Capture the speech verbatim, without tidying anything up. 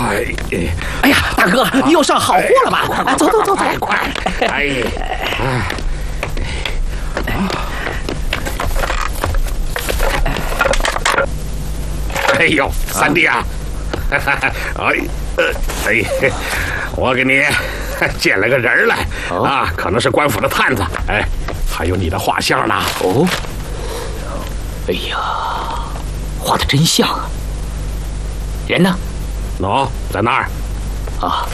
哎哎呀，大哥，又上好货了吧？走走走走， 快！哎哎哎呦，三弟啊！哎呃哎，我给你捡了个人来啊，可能是官府的探子。哎，还有你的画像呢。 哦，哎呀，画的真像啊！人呢？ 喏，在那儿。 啊，